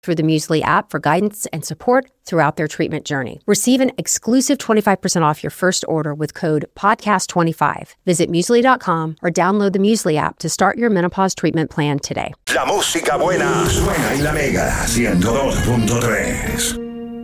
through the Musical.ly app for guidance and support throughout their treatment journey. Receive an exclusive 25% off your first order with code PODCAST25. Visit Musical.ly.com or download the Musical.ly app to start your menopause treatment plan today. La música buena suena en La Mega 102.3.